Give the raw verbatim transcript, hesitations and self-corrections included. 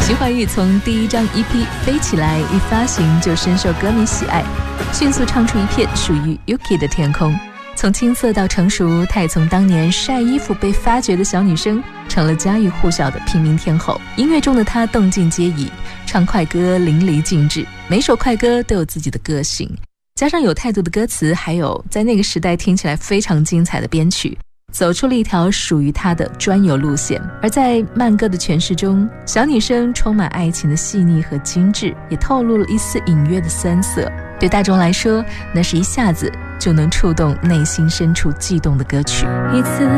徐怀钰从第一张 E P《飞起来》一发行就深受歌迷喜爱，迅速唱出一片属于 Yuki 的天空。从青涩到成熟，她也从当年晒衣服被发掘的小女生，成了家喻户晓的平民天后。音乐中的她动静皆宜，唱快歌淋漓尽致，每首快歌都有自己的个性，加上有态度的歌词，还有在那个时代听起来非常精彩的编曲，走出了一条属于她的专有路线。而在慢歌的诠释中，小女生充满爱情的细腻和精致，也透露了一丝隐约的酸涩。对大众来说，那是一下子就能触动内心深处悸动的歌曲。一次